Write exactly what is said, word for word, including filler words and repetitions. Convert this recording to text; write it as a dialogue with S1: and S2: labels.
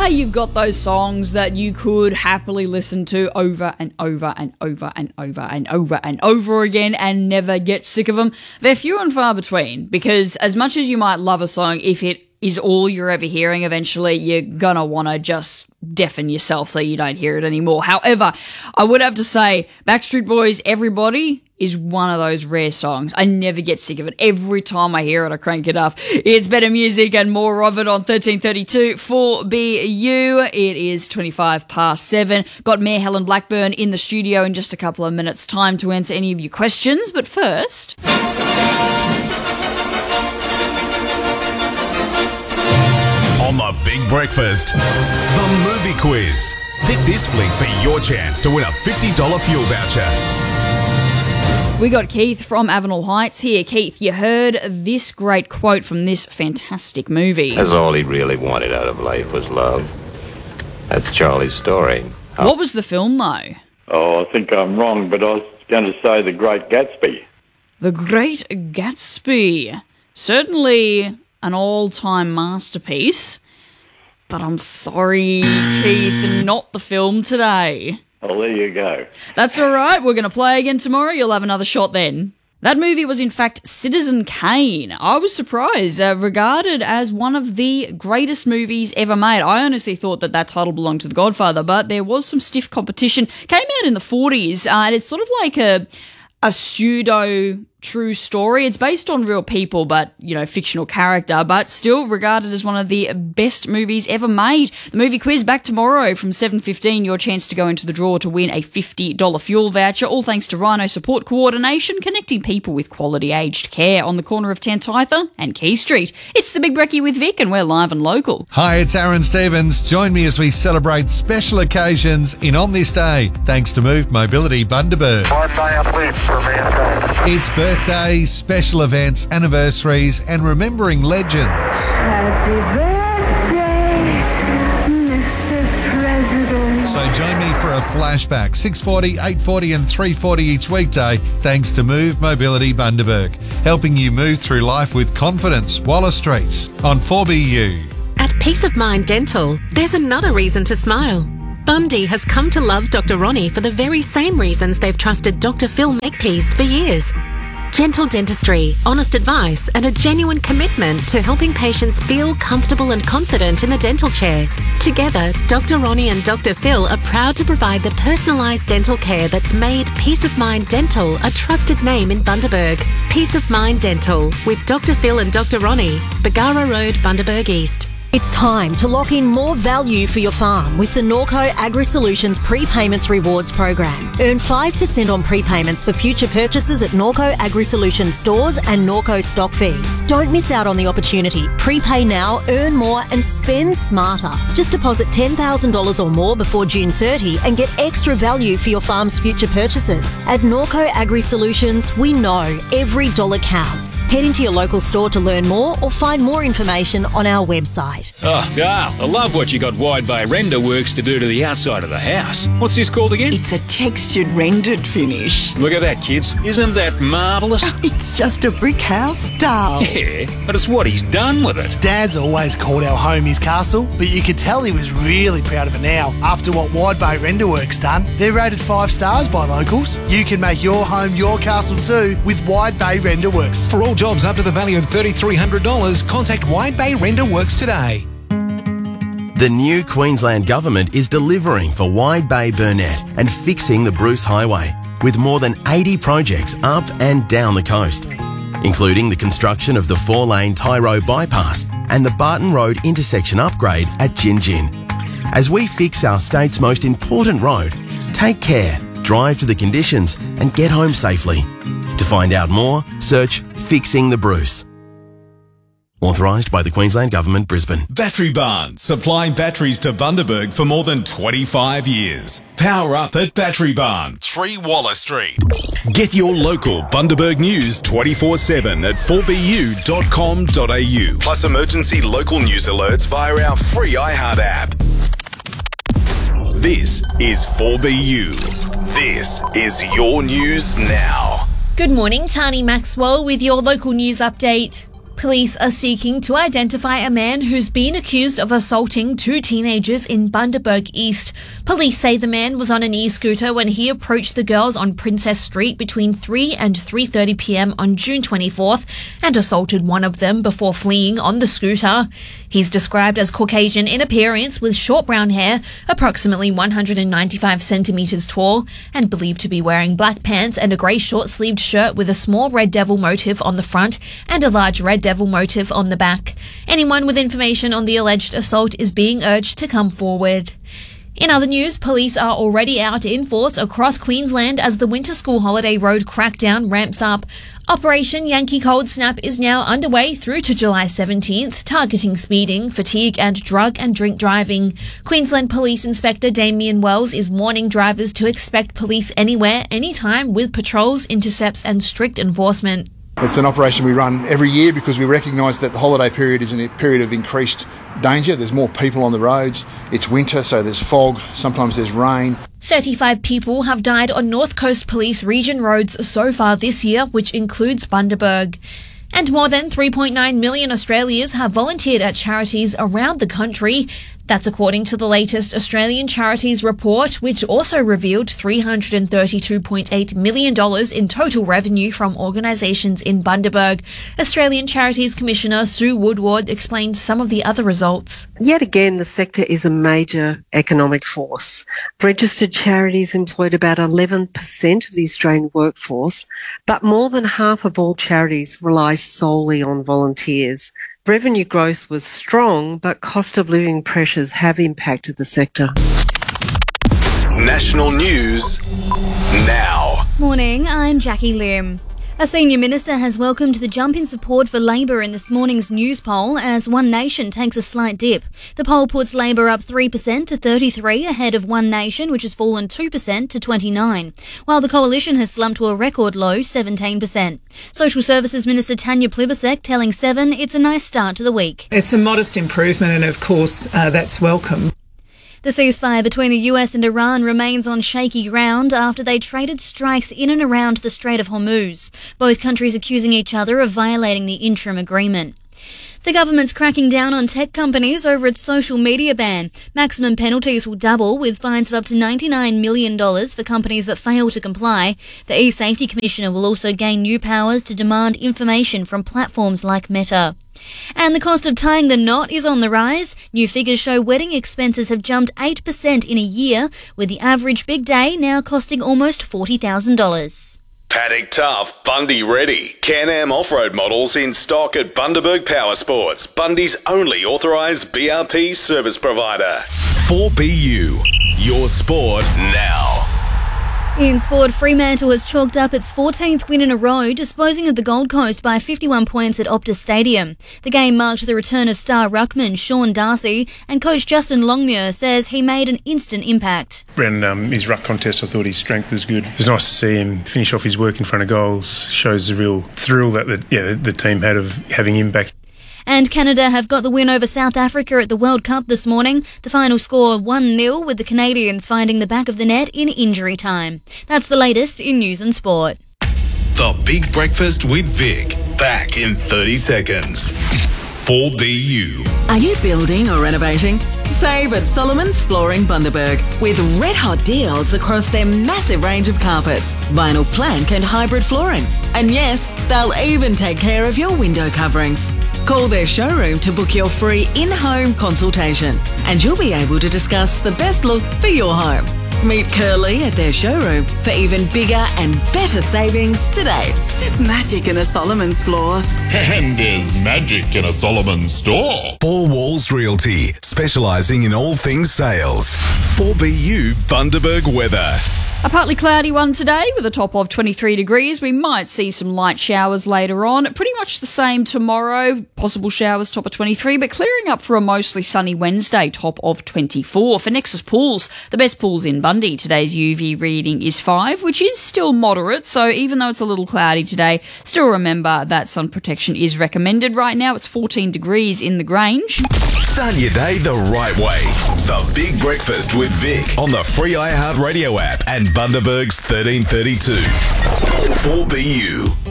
S1: how you've got those songs that you could happily listen to over and over and over and over and over and over again and never get sick of them? They're few and far between, because as much as you might love a song, if it is all you're ever hearing, eventually you're gonna want to just deafen yourself so you don't hear it anymore. However, I would have to say Backstreet Boys' Everybody is one of those rare songs. I never get sick of it. Every time I hear it, I crank it up. It's better music and more of it on thirteen thirty-two for B U. It is twenty-five past seven. Got Mayor Helen Blackburn in the studio in just a couple of minutes' time to answer any of your questions. But first...
S2: On the Big Breakfast, the movie quiz. Pick this flick for your chance to win a fifty dollars fuel voucher.
S1: We got Keith from Avenel Heights here. Keith, you heard this great quote from this fantastic movie.
S3: As all he really wanted out of life was love. That's Charlie's story. How-
S1: What was the film, though?
S4: Oh, I think I'm wrong, but I was going to say The Great Gatsby.
S1: The Great Gatsby. Certainly an all-time masterpiece. But I'm sorry, Keith, not the film today.
S4: Oh, there you go.
S1: That's all right. We're going to play again tomorrow. You'll have another shot then. That movie was, in fact, Citizen Kane. I was surprised. Uh, regarded as one of the greatest movies ever made. I honestly thought that that title belonged to The Godfather, but there was some stiff competition. Came out in the forties, uh, and it's sort of like a, a pseudo... true story. It's based on real people, but, you know, fictional character, but still regarded as one of the best movies ever made. The movie quiz back tomorrow from seven fifteen. Your chance to go into the draw to win a fifty dollars fuel voucher, all thanks to Rhino Support Coordination, connecting people with quality aged care on the corner of Tantitha and Key Street. It's the Big Brekkie with Vic, and we're live and local.
S5: Hi, it's Aaron Stevens. Join me as we celebrate special occasions in On This Day, thanks to Moved Mobility Bundaberg.
S6: One day of leave for mankind.
S5: It's birthdays, special events, anniversaries, and remembering legends.
S7: Happy birthday, Mister President.
S5: So join me for a flashback, six forty, eight forty and three forty each weekday, thanks to Move Mobility Bundaberg, helping you move through life with confidence. Wallace Street on four B U.
S8: At Peace of Mind Dental, there's another reason to smile. Bundy has come to love Doctor Ronnie for the very same reasons they've trusted Doctor Phil Makepeace for years. Gentle dentistry, honest advice, and a genuine commitment to helping patients feel comfortable and confident in the dental chair. Together, Doctor Ronnie and Doctor Phil are proud to provide the personalised dental care that's made Peace of Mind Dental a trusted name in Bundaberg. Peace of Mind Dental with Doctor Phil and Doctor Ronnie, Bagara Road, Bundaberg East.
S9: It's time to lock in more value for your farm with the Norco Agri-Solutions Prepayments Rewards Program. Earn five percent on prepayments for future purchases at Norco Agri-Solutions stores and Norco stock feeds. Don't miss out on the opportunity. Prepay now, earn more and spend smarter. Just deposit ten thousand dollars or more before June thirtieth and get extra value for your farm's future purchases. At Norco Agri-Solutions, we know every dollar counts. Head into your local store to learn more or find more information on our website.
S10: Oh, Dale, I love what you got Wide Bay Render Works to do to the outside of the house. What's this called again?
S11: It's a textured rendered finish.
S10: Look at that, kids. Isn't that marvellous?
S11: It's just a brick house, Dale.
S10: Yeah, but it's what he's done with it.
S12: Dad's always called our home his castle, but you could tell he was really proud of it now after what Wide Bay Render Works done. They're rated five stars by locals. You can make your home your castle too with Wide Bay Render Works.
S13: For all jobs up to the value of three thousand three hundred dollars, contact Wide Bay Render Works today.
S14: The new Queensland Government is delivering for Wide Bay Burnett and fixing the Bruce Highway with more than eighty projects up and down the coast, including the construction of the four-lane Tyro bypass and the Barton Road intersection upgrade at Gin Gin. As we fix our state's most important road, take care, drive to the conditions and get home safely. To find out more, search Fixing the Bruce. Authorised by the Queensland Government, Brisbane.
S2: Battery Barn, supplying batteries to Bundaberg for more than twenty-five years. Power up at Battery Barn, three Wallace Street. Get your local Bundaberg news twenty-four seven at four b u dot com dot a u. Plus emergency local news alerts via our free iHeart app. This is four B U. This is your news now.
S15: Good morning, Tani Maxwell with your local news update. Police are seeking to identify a man who's been accused of assaulting two teenagers in Bundaberg East. Police say the man was on an e-scooter when he approached the girls on Princess Street between three and three thirty p m on June twenty-fourth and assaulted one of them before fleeing on the scooter. He's described as Caucasian in appearance with short brown hair, approximately one hundred ninety-five centimetres tall, and believed to be wearing black pants and a grey short-sleeved shirt with a small red devil motif on the front and a large red devil motif on the back. Anyone with information on the alleged assault is being urged to come forward. In other news, police are already out in force across Queensland as the winter school holiday road crackdown ramps up. Operation Yankee Cold Snap is now underway through to July seventeenth, targeting speeding, fatigue and drug and drink driving. Queensland Police Inspector Damien Wells is warning drivers to expect police anywhere, anytime with patrols, intercepts and strict enforcement.
S16: It's an operation we run every year because we recognise that the holiday period is a period of increased danger. There's more people on the roads. It's winter, so there's fog. Sometimes there's rain.
S15: thirty-five people have died on North Coast Police region roads so far this year, which includes Bundaberg. And more than three point nine million Australians have volunteered at charities around the country. That's according to the latest Australian Charities Report, which also revealed three hundred thirty-two point eight million dollars in total revenue from organisations in Bundaberg. Australian Charities Commissioner Sue Woodward explains some of the other results.
S17: Yet again, the sector is a major economic force. Registered charities employed about eleven percent of the Australian workforce, but more than half of all charities rely solely on volunteers. Revenue growth was strong, but cost of living pressures have impacted the sector.
S2: National news now.
S18: Morning, I'm Jackie Lim. A senior minister has welcomed the jump in support for Labor in this morning's news poll as One Nation takes a slight dip. The poll puts Labor up three percent to thirty-three, ahead of One Nation, which has fallen two percent to twenty-nine, while the Coalition has slumped to a record low seventeen percent. Social Services Minister Tanya Plibersek telling Seven it's a nice start to the week.
S19: It's a modest improvement and of course uh, that's welcome.
S18: The ceasefire between the U S and Iran remains on shaky ground after they traded strikes in and around the Strait of Hormuz, both countries accusing each other of violating the interim agreement. The government's cracking down on tech companies over its social media ban. Maximum penalties will double, with fines of up to ninety-nine million dollars for companies that fail to comply. The e-Safety Commissioner will also gain new powers to demand information from platforms like Meta. And the cost of tying the knot is on the rise. New figures show wedding expenses have jumped eight percent in a year, with the average big day now costing almost forty thousand dollars.
S2: Paddock Tough, Bundy ready. Can-Am off-road models in stock at Bundaberg Power Sports, Bundy's only authorised B R P service provider. four B U, your sport now.
S18: In sport, Fremantle has chalked up its fourteenth win in a row, disposing of the Gold Coast by fifty-one points at Optus Stadium. The game marked the return of star ruckman Sean Darcy, and coach Justin Longmuir says he made an instant impact.
S20: Around um, his ruck contest, I thought his strength was good. It was nice to see him finish off his work in front of goals. Shows the real thrill that the, yeah, the, the team had of having him back.
S18: And Canada have got the win over South Africa at the World Cup this morning. The final score one nil, with the Canadians finding the back of the net in injury time. That's the latest in news and sport.
S2: The Big Breakfast with Vic. Back in thirty seconds. four B U.
S11: Are you building or renovating? Save at Solomon's Flooring Bundaberg with red hot deals across their massive range of carpets, vinyl plank and hybrid flooring. And yes, they'll even take care of your window coverings. Call their showroom to book your free in-home consultation and you'll be able to discuss the best look for your home. Meet Curly at their showroom for even bigger and better savings today. There's magic in a Solomon's floor.
S2: And there's magic in a Solomon store. Four Walls Realty, specialising in all things sales. four B U Bundaberg weather.
S1: A partly cloudy one today with a top of twenty-three degrees. We might see some light showers later on. Pretty much the same tomorrow. Possible showers, top of twenty-three, but clearing up for a mostly sunny Wednesday, top of twenty-four. For Nexus Pools, the best pools in Bundy, today's U V reading is five, which is still moderate. So even though it's a little cloudy today, still remember that sun protection is recommended. Right now it's fourteen degrees in the Grange.
S2: Start your day the right way. The Big Breakfast with Vic on the free iHeartRadio app and Bundaberg's thirteen thirty-two. four B U.